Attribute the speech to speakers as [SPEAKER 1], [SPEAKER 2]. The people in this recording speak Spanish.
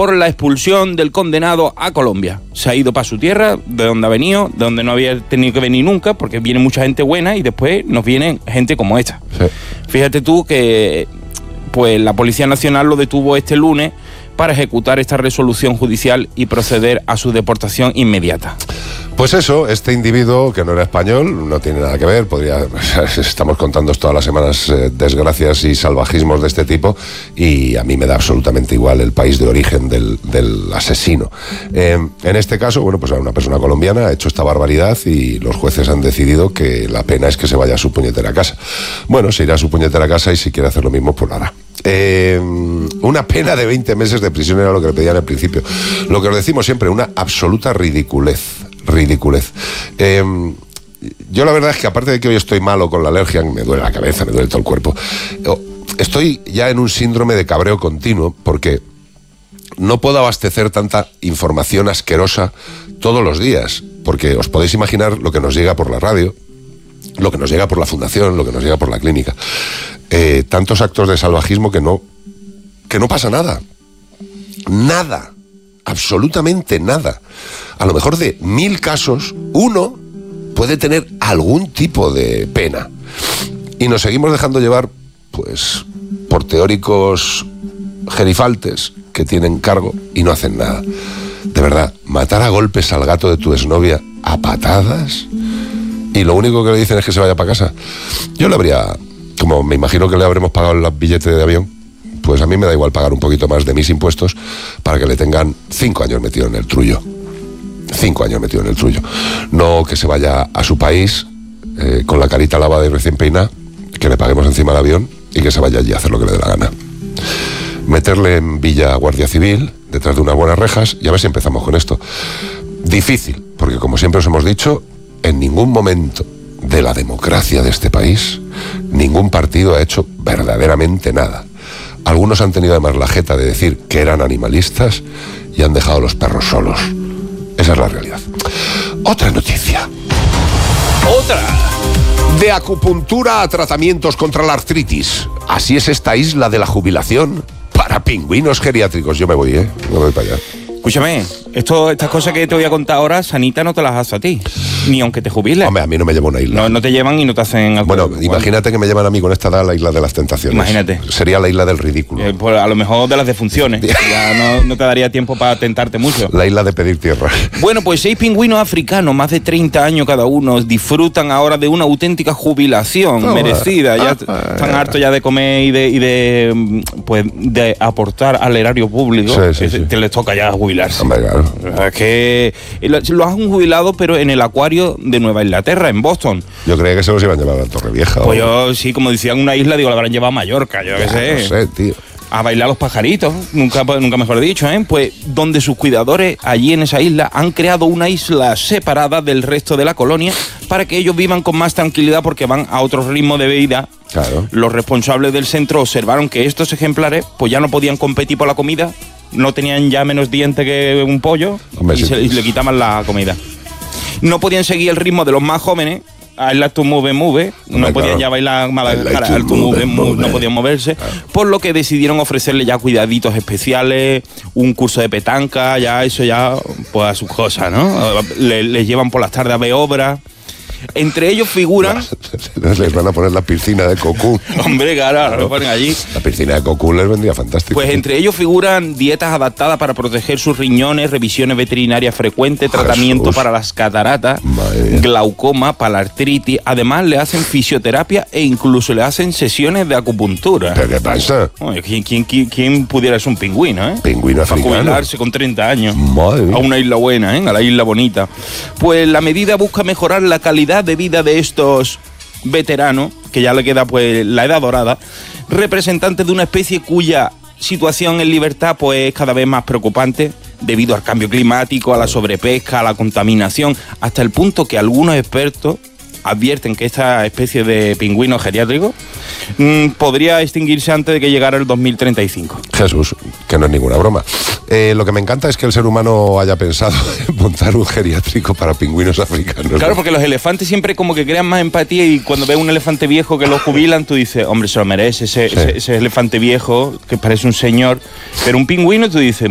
[SPEAKER 1] por la expulsión del condenado a Colombia. Se ha ido para su tierra, de donde ha venido, de donde no había tenido que venir nunca, porque viene mucha gente buena y después nos viene gente como esta. Sí. Fíjate tú que pues la Policía Nacional lo detuvo este lunes para ejecutar esta resolución judicial y proceder a su deportación inmediata.
[SPEAKER 2] Pues eso, este individuo que no era español, no tiene nada que ver, estamos contando todas las semanas desgracias y salvajismos de este tipo, y a mí me da absolutamente igual el país de origen del asesino. En este caso, bueno, pues una persona colombiana ha hecho esta barbaridad y los jueces han decidido que la pena es que se vaya a su puñetera casa. Bueno, se irá a su puñetera casa y si quiere hacer lo mismo, pues lo hará. Una pena de 20 meses de prisión era lo que le pedían al principio. Lo que os decimos siempre, una absoluta ridiculez. Yo la verdad es que aparte de que hoy estoy malo con la alergia, me duele la cabeza, me duele todo el cuerpo, estoy ya en un síndrome de cabreo continuo porque no puedo abastecer tanta información asquerosa todos los días, porque os podéis imaginar lo que nos llega por la radio, lo que nos llega por la fundación, lo que nos llega por la clínica, tantos actos de salvajismo que no pasa nada, absolutamente nada. A lo mejor de 1000 casos, uno puede tener algún tipo de pena. Y nos seguimos dejando llevar, pues, por teóricos gerifaltes que tienen cargo y no hacen nada. De verdad, matar a golpes al gato de tu exnovia a patadas y lo único que le dicen es que se vaya para casa. Yo le habría, como me imagino que le habremos pagado el billete de avión, pues a mí me da igual pagar un poquito más de mis impuestos para que le tengan 5 años metido en el trullo. 5 años metido en el trullo. No que se vaya a su país con la carita lavada y recién peinada, que le paguemos encima del avión y que se vaya allí a hacer lo que le dé la gana. Meterle en Villa Guardia Civil, detrás de unas buenas rejas, y a ver si empezamos con esto. Difícil, porque como siempre os hemos dicho, en ningún momento de la democracia de este país, ningún partido ha hecho verdaderamente nada. Algunos han tenido además la jeta de decir que eran animalistas y han dejado a los perros solos. Esa es la realidad. Otra noticia. Otra. De acupuntura a tratamientos contra la artritis. Así es esta isla de la jubilación para pingüinos geriátricos. Yo me voy, me voy para allá.
[SPEAKER 1] Escúchame, estas cosas que te voy a contar ahora, sanita no te las hace a ti, ni aunque te jubiles.
[SPEAKER 2] Hombre, a mí no me lleva una isla.
[SPEAKER 1] No te llevan y no te hacen...
[SPEAKER 2] Bueno, imagínate que me llevan a mí con esta edad a la isla de las tentaciones.
[SPEAKER 1] Imagínate.
[SPEAKER 2] Sería la isla del ridículo.
[SPEAKER 1] Pues a lo mejor de las defunciones. Ya no te daría tiempo para tentarte mucho.
[SPEAKER 2] La isla de pedir tierra.
[SPEAKER 1] Bueno, pues 6 pingüinos africanos, más de 30 años cada uno, disfrutan ahora de una auténtica jubilación merecida. Ya están hartos ya de comer y de aportar al erario público. Sí. Te les toca ya jubilarse.
[SPEAKER 2] Hombre, claro.
[SPEAKER 1] Es que los han jubilado, pero en el acuario de Nueva Inglaterra, en Boston.
[SPEAKER 2] Yo creía que se los iban a llevar a Torrevieja.
[SPEAKER 1] Pues yo, sí, como decían una isla, digo, la habrán llevado a Mallorca, yo qué sé.
[SPEAKER 2] No sé, tío.
[SPEAKER 1] A bailar los pajaritos, nunca mejor dicho, Pues donde sus cuidadores allí en esa isla han creado una isla separada del resto de la colonia para que ellos vivan con más tranquilidad porque van a otro ritmo de vida.
[SPEAKER 2] Claro.
[SPEAKER 1] Los responsables del centro observaron que estos ejemplares pues ya no podían competir por la comida, no tenían ya menos dientes que un pollo. Hombre, y le quitaban la comida. No podían seguir el ritmo de los más jóvenes. I like to move, no podían ya bailar al to move, no podían moverse, por lo que decidieron ofrecerle ya cuidaditos especiales, un curso de petanca, pues a sus cosas, ¿no? Les llevan por las tardes a ver obras. Entre ellos figuran...
[SPEAKER 2] Les van a poner la piscina de Cocoon.
[SPEAKER 1] Hombre, claro, lo ponen allí.
[SPEAKER 2] La piscina de Cocoon les vendría fantástico.
[SPEAKER 1] Pues entre ellos figuran dietas adaptadas para proteger sus riñones, revisiones veterinarias frecuentes, tratamiento para las cataratas, glaucoma, para la artritis. Además, le hacen fisioterapia e incluso le hacen sesiones de acupuntura.
[SPEAKER 2] ¿Pero qué pasa?
[SPEAKER 1] ¿Quién pudiera ser un pingüino,
[SPEAKER 2] Pingüino africano.
[SPEAKER 1] Para jubilarse con 30 años.
[SPEAKER 2] Madre mía.
[SPEAKER 1] A una isla buena, a la isla bonita. Pues la medida busca mejorar la calidad de vida de estos veteranos, que ya le queda pues la edad dorada, representantes de una especie cuya situación en libertad pues es cada vez más preocupante debido al cambio climático, a la sobrepesca, a la contaminación, hasta el punto que algunos expertos advierten que esta especie de pingüino geriátrico podría extinguirse antes de que llegara el 2035.
[SPEAKER 2] Jesús, que no es ninguna broma. Lo que me encanta es que el ser humano haya pensado en montar un geriátrico para pingüinos africanos.
[SPEAKER 1] Claro, porque los elefantes siempre como que crean más empatía y cuando ves un elefante viejo que lo jubilan, tú dices, hombre, se lo merece, ese elefante viejo que parece un señor. Pero un pingüino, tú dices,